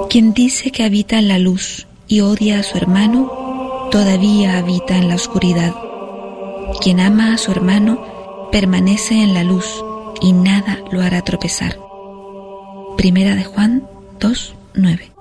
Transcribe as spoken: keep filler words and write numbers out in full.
Quien dice que habita en la luz y odia a su hermano, todavía habita en la oscuridad. Quien ama a su hermano permanece en la luz y nada lo hará tropezar. Primera de Juan dos, nueve.